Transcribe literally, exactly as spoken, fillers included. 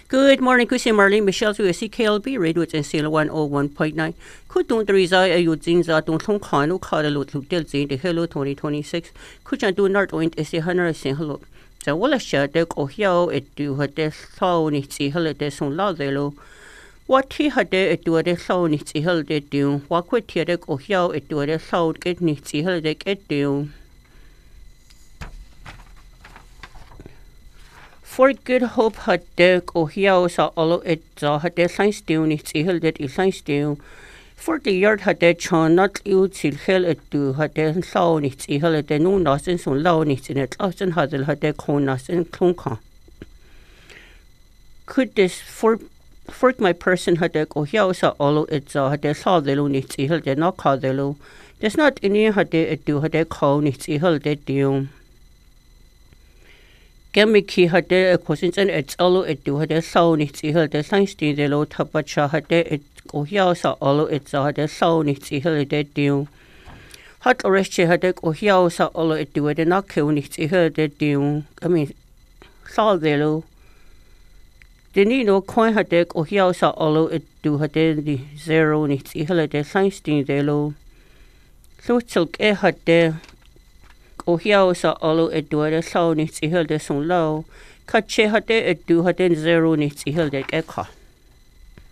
Good morning, Kusi Marlene Michelle to C K L B Radio at Sale one oh one point nine. Could don't reside a Eugene Zaton Tonk Kano Kada Lut Del Zin the Hello twenty twenty-six. Could I do not want a hundred saying hello? The Walla shot deck or hiao it do her death thou needs a holiday son loudelo. What he had there it do a thou needs a holiday do. What quit here deck or hiao it do a thou get needs a holiday get do. For Good Hope had the Ohio saw all it saw had the science down its hill that is science down. For the yard had the chan not you till hell it do had the sound its hill at the no nothing so loud it in it often had the had the conas and clunka. Could this for for my person had the Ohio saw all it saw had the saw the low its hill that not call the low. There's not any had the it do had the cone its hill that do. Gemiki had a questions and it's all it do had a sound it's hill the science the low tapacha had it go here saw all it's had a sound it's hill that do. Hot arrest had a go here saw all it do it not kill it's hill that do. I mean, saw the low. The need no coin had a go here saw all it do had the zero it's hill the science the low. So silk a had there. O here saw all it do a sound it's hill the so low. Cut che had it do had zero it's hill that echo.